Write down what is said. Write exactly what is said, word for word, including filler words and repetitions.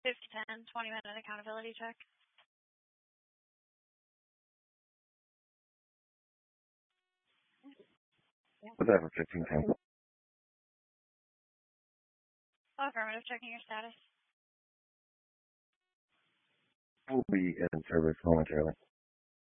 fifty ten, twenty minute accountability check. Whatever, fifteen ten. Affirmative, checking your status. We'll be in service momentarily.